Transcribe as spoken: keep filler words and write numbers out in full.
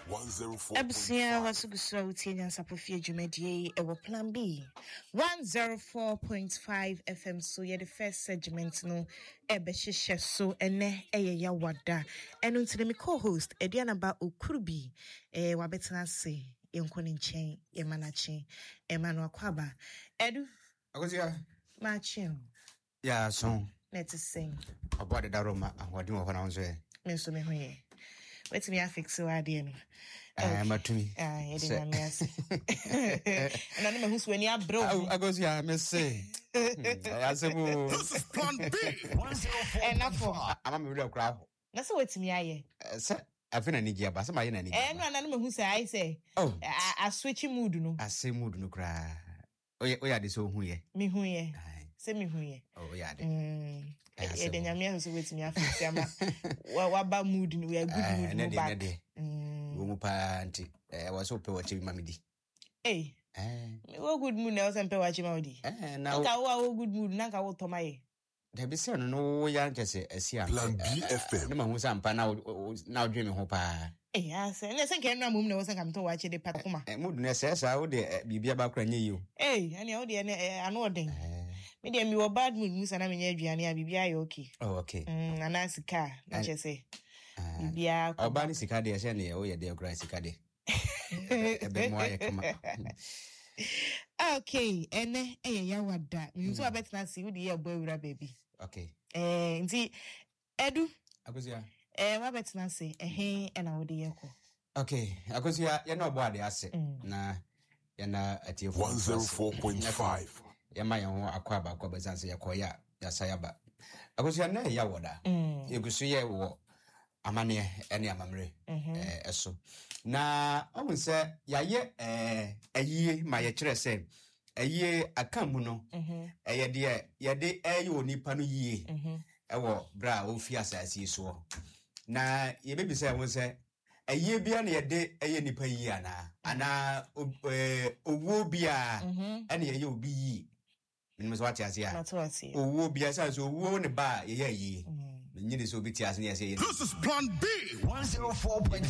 one oh four point five. Ebusia wasugusa utienya sapofie dwumadie ewo plan B one oh four point five F M. So ye the first segment no ebe hihye so ene eye ya wada enu ntine me co-host Ediana ba Okurubi eh wabetena se yenkoni nchen ye manachi Emmanuel Kwaba edu akosia machi ya so let's sing about the daroma ahodi mo fana onzo e me so me hoye wetimi afix wade no eh matumi ah ye dey na me ase na me husu ani abro akosia me say asebo This is plan B one oh four. enough ama me wura kra ho na so wetimi aye se afina ni gia ba se ma ye na ni eh no na me husu ai say oh a switch mood no ase mood no kra oye oya de so hu ye me hu ye se me hu ye oh ya de mm e de nyame so wetimi afix ama wa ba mood no we are good mood no back mm wo mu pa anti eh wo so pe wo chi mamidi eh eh wo good mood na wo se pe wa chi mamidi eh na ka wo good mood na ka wo tomaye da bi se no no ya nkese asia Plan B F M ne ma hu sampa na na odwe me ho pa eh ase ne se ke na mum na wo se kam to wa chi de patkuma eh mood ne se sa wo de bibia ba kra nye yo eh ani wo de ne anu odin me de mi wo bad mood musa na me nya aduane a bibia ye okay oh okay mm anasika na che se bibia oba ni sika de se ne wo ye de kra sika de ebe mo aye kama okay ene eye ya wada nso abetena si wo de ye boy wura baby okay eh nti edu akosia eh wabetena si ehe ena wo de ye ko okay akosia ye na obo ade ase na ye na atie one oh four point five. ye ma ye ho akwa ba akwa bezanse ye koya ya sayaba akosia na ye ya woda ye gusu ye wo amane ene amamre eh eso na omun se ya ye eh ayie ma ye kire se ayie akamu no eh ye de ye de ayi onipa no yie ewo bra ofi asase so na ye bebi se won se ayie bia na ye de ayi nipa yie ana ana owo bia ene ye obi yie minimo so wati asia owo bia sa so owo ne ba ye ye yie nyine so bi ti ase ne ye This is plan B one oh four point five.